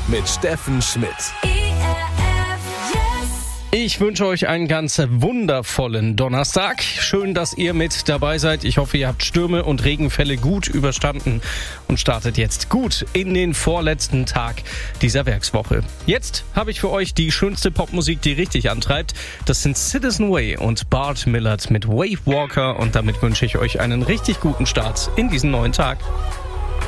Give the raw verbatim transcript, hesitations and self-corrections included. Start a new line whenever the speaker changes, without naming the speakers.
mit Steffen Schmidt.
Ich wünsche euch einen ganz wundervollen Donnerstag. Schön, dass ihr mit dabei seid. Ich hoffe, ihr habt Stürme und Regenfälle gut überstanden und startet jetzt gut in den vorletzten Tag dieser Werkswoche. Jetzt habe ich für euch die schönste Popmusik, die richtig antreibt. Das sind Citizen Way und Bart Millard mit Wave Walker und damit wünsche ich euch einen richtig guten Start in diesen neuen Tag.